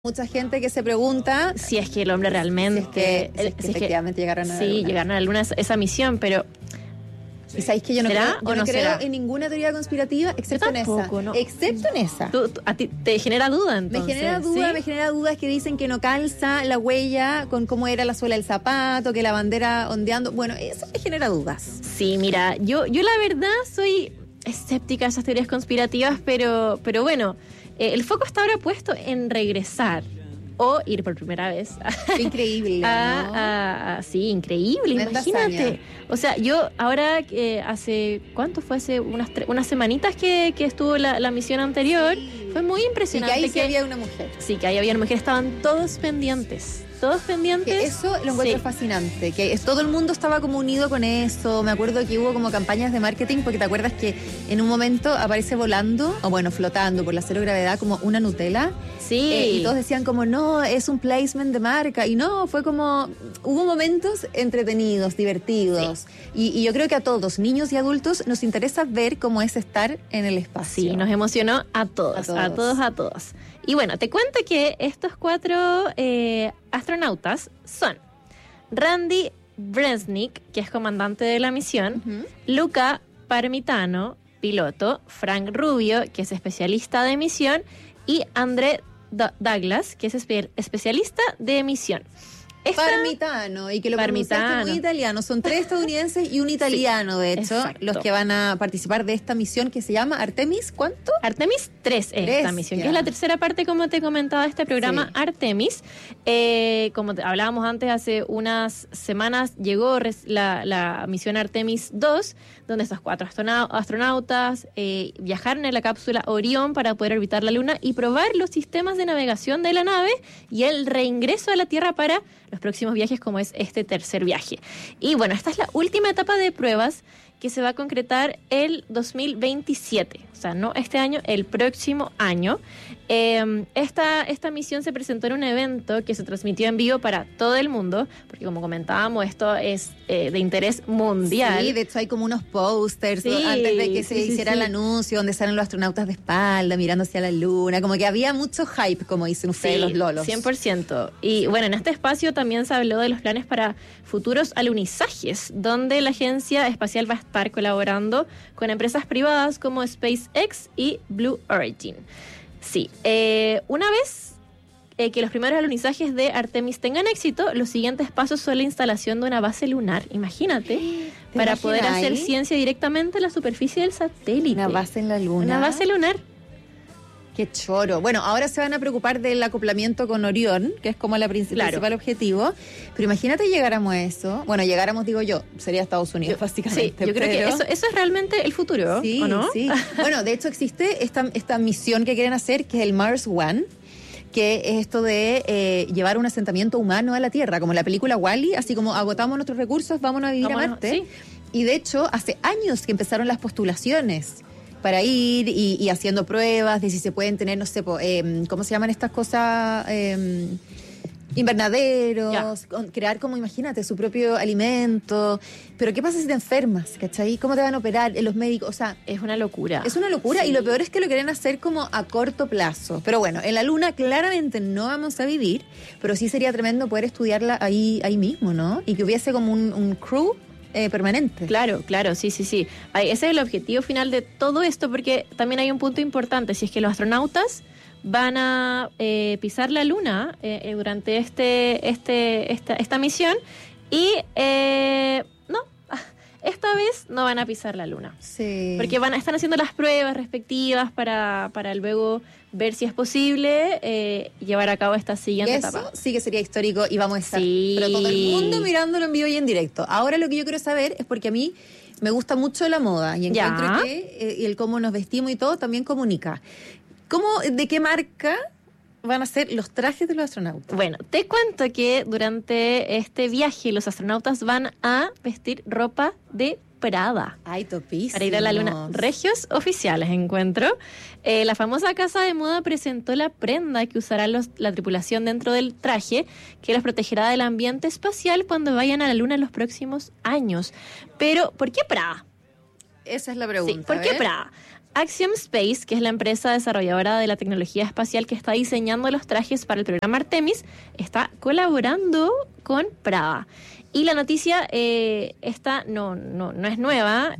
Mucha gente que se pregunta si es que el hombre realmente... si es que efectivamente llegaron a la luna. Sí, llegaron a la luna esa misión, pero... Y sabéis que yo no creo en ninguna teoría conspirativa, excepto en esa. ¿no? Excepto en esa. ¿A ti te genera duda entonces? Me genera dudas que dicen que no calza la huella con cómo era la suela del zapato, que la bandera ondeando. Bueno, eso me genera dudas. Sí, mira, yo la verdad soy escéptica a esas teorías conspirativas, pero bueno, el foco está ahora puesto en regresar o ir por primera vez. Qué increíble, ¿no? Sí, increíble, imagínate. O sea, yo ahora, hace unas semanitas que estuvo la misión anterior, fue muy impresionante. Y que ahí sí había una mujer. Sí, que ahí había una mujer, estaban todos pendientes. Que eso lo encuentro fascinante, que todo el mundo estaba como unido con eso. Me acuerdo que hubo como campañas de marketing, porque te acuerdas que en un momento aparece volando, o bueno, flotando por la cero gravedad como una Nutella. Sí. Y todos decían como, no, es un placement de marca. Y no, fue como, hubo momentos entretenidos, divertidos. Sí. Y yo creo que a todos, niños y adultos, nos interesa ver cómo es estar en el espacio. Sí, nos emocionó a todos. Y bueno, te cuento que estos 4 astronautas son Randy Bresnik, que es comandante de la misión, Luca Parmitano, piloto, Frank Rubio, que es especialista de misión, y André Douglas, que es especialista de misión. Parmitano, y que lo pronunciaste muy italiano. Son 3 estadounidenses y un italiano, de hecho, los que van a participar de esta misión que se llama Artemis, ¿cuánto? Artemis 3 es esta misión, que es la tercera parte, como te comentaba, de este programa Artemis. Como hablábamos antes, hace unas semanas llegó la misión Artemis 2, donde estos 4 astronautas viajaron en la cápsula Orión para poder orbitar la Luna y probar los sistemas de navegación de la nave y el reingreso a la Tierra para los próximos viajes, como es este tercer viaje. Y bueno, esta es la última etapa de pruebas que se va a concretar el 2027. O sea, no este año, el próximo año. Esta misión se presentó en un evento que se transmitió en vivo para todo el mundo, porque como comentábamos, esto es de interés mundial. Sí, de hecho hay como unos pósters antes de que se hiciera el anuncio, donde salen los astronautas de espalda, mirando hacia la luna, como que había mucho hype, como dicen ustedes, los lolos. 100%. Y bueno, en este espacio también se habló de los planes para futuros alunizajes, donde la Agencia Espacial va a estar colaborando con empresas privadas como SpaceX y Blue Origin. Sí, una vez que los primeros alunizajes de Artemis tengan éxito, los siguientes pasos son la instalación de una base lunar, imagínate, para poder hacer ciencia directamente en la superficie del satélite. Una base en la luna. Una base lunar. Qué choro. Bueno, ahora se van a preocupar del acoplamiento con Orión, que es como el principal objetivo. Pero imagínate llegáramos a eso. Bueno, digo yo, sería Estados Unidos, básicamente. Sí, yo creo que eso es realmente el futuro, sí, ¿o no? Sí. Bueno, de hecho existe esta misión que quieren hacer, que es el Mars One, que es esto de llevar un asentamiento humano a la Tierra, como en la película Wall-E, así como agotamos nuestros recursos, vámonos a vivir a Marte. Sí. Y de hecho, hace años que empezaron las postulaciones para ir y haciendo pruebas de si se pueden tener, no sé, ¿cómo se llaman estas cosas? Invernaderos, crear como, imagínate, su propio alimento. Pero ¿qué pasa si te enfermas? ¿Cachai? ¿Cómo te van a operar los médicos? O sea, es una locura. Es una locura, y lo peor es que lo quieren hacer como a corto plazo. Pero bueno, en la Luna claramente no vamos a vivir, pero sí sería tremendo poder estudiarla ahí mismo, ¿no? Y que hubiese como un crew permanente. Claro, sí. Ese es el objetivo final de todo esto, porque también hay un punto importante. Si es que los astronautas van a pisar la Luna durante esta misión, y esta vez no van a pisar la Luna. Sí. Porque están haciendo las pruebas respectivas para luego ver si es posible llevar a cabo esta siguiente etapa. Eso sí que sería histórico, y vamos a estar pero todo el mundo mirándolo en vivo y en directo. Ahora lo que yo quiero saber es, porque a mí me gusta mucho la moda y encuentro que el cómo nos vestimos y todo también comunica. ¿De qué marca van a ser los trajes de los astronautas? Bueno, te cuento que durante este viaje los astronautas van a vestir ropa de Prada. Ay, topísimo. Para ir a la Luna. Regios oficiales, encuentro. La famosa casa de moda presentó la prenda que usará la tripulación dentro del traje, que los protegerá del ambiente espacial cuando vayan a la Luna en los próximos años. Pero, ¿por qué Prada? Esa es la pregunta. Sí, ¿por qué Prada? Axiom Space, que es la empresa desarrolladora de la tecnología espacial que está diseñando los trajes para el programa Artemis, está colaborando con Prada. Y la noticia esta no es nueva,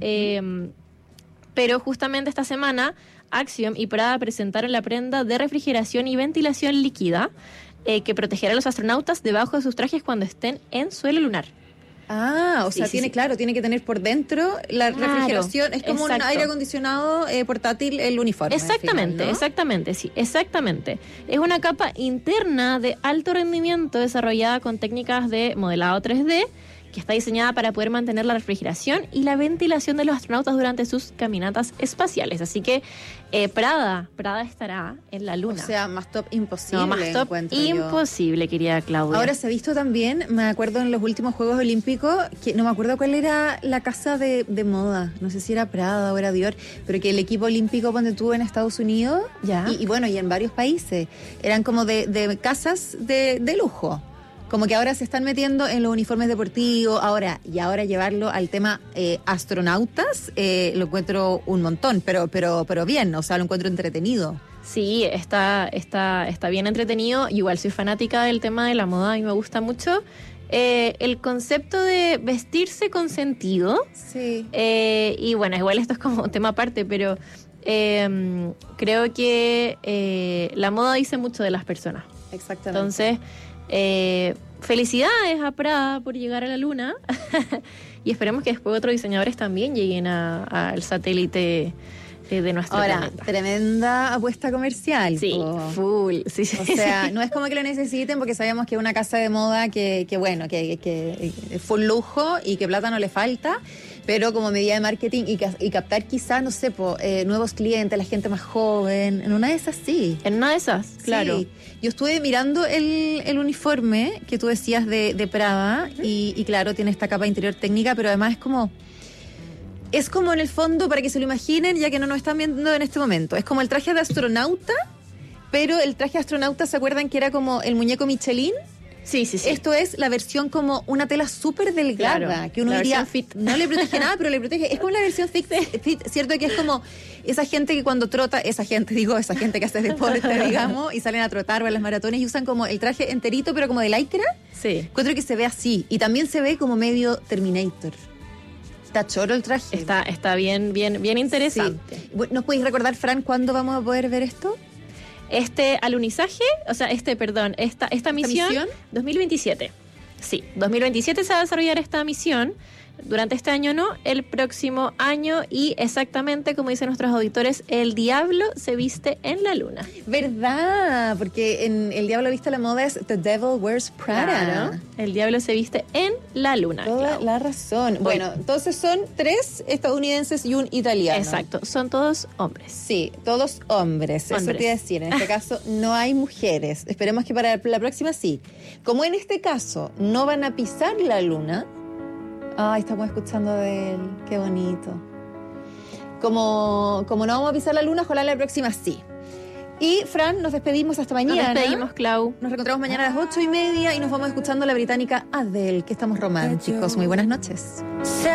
pero justamente esta semana Axiom y Prada presentaron la prenda de refrigeración y ventilación líquida que protegerá a los astronautas debajo de sus trajes cuando estén en suelo lunar. Ah, o sea, tiene que tener por dentro la refrigeración, es como un aire acondicionado portátil el uniforme. Exactamente, final, ¿no? Exactamente. Es una capa interna de alto rendimiento desarrollada con técnicas de modelado 3D que está diseñada para poder mantener la refrigeración y la ventilación de los astronautas durante sus caminatas espaciales. Así que Prada estará en la Luna. O sea, más top imposible. No, más top imposible, querida Claudia. Ahora se ha visto también, me acuerdo en los últimos Juegos Olímpicos, que no me acuerdo cuál era la casa de moda, no sé si era Prada o era Dior, pero que el equipo olímpico cuando estuvo en Estados Unidos, y bueno, y en varios países, eran como de casas de lujo. Como que ahora se están metiendo en los uniformes deportivos, ahora llevarlo al tema astronautas, lo encuentro un montón, pero bien, o sea, lo encuentro entretenido. Sí, está bien entretenido. Igual soy fanática del tema de la moda y me gusta mucho el concepto de vestirse con sentido. Sí. Y bueno, igual esto es como un tema aparte, pero creo que la moda dice mucho de las personas. Exactamente. Entonces, felicidades a Prada por llegar a la Luna y esperemos que después otros diseñadores también lleguen al satélite de nuestro planeta. Tremenda apuesta comercial. Sí, full. Sí, o sea, no es como que lo necesiten porque sabemos que es una casa de moda que fue un lujo y que plata no le falta, pero como medida de marketing y captar quizás, no sé, nuevos clientes, la gente más joven, en una de esas sí. En una de esas, claro. Sí. Yo estuve mirando el uniforme que tú decías de Prada y claro, tiene esta capa interior técnica, pero además es como en el fondo, para que se lo imaginen, ya que no nos están viendo en este momento, es como el traje de astronauta, pero el traje de astronauta, ¿se acuerdan que era como el muñeco Michelin? Sí. Esto es la versión como una tela súper delgada, claro, que uno diría, fit. No le protege nada, pero le protege. Es como la versión fit, ¿cierto? Que es como esa gente que cuando trota, esa gente que hace deporte, digamos, y salen a trotar o a las maratones y usan como el traje enterito, pero como de lycra. Sí. Encuentro que se ve así. Y también se ve como medio Terminator. Está choro el traje. Está bien interesante. Sí. ¿Nos podéis recordar, Fran, cuándo vamos a poder ver esto? Alunizaje, o sea, esta misión, 2027. Sí, 2027 se va a desarrollar esta misión. Durante este año no, el próximo año, y exactamente como dicen nuestros auditores, el diablo se viste en la luna. ¿Verdad? Porque en El Diablo Viste a la Moda es The Devil Wears Prada. Claro, el diablo se viste en la luna. Toda la razón. Bueno, entonces son 3 estadounidenses y un italiano. Exacto, son todos hombres. Sí, todos hombres. Eso te iba a decir. En este caso no hay mujeres. Esperemos que para la próxima sí. Como en este caso no van a pisar la luna... Ay, estamos escuchando de él. Qué bonito. Como no vamos a pisar la luna, ojalá la próxima sí. Y, Fran, nos despedimos hasta mañana. Nos despedimos, Clau. Nos reencontramos mañana a las 8:30 y nos vamos escuchando la británica Adele, que estamos románticos. Muy buenas noches.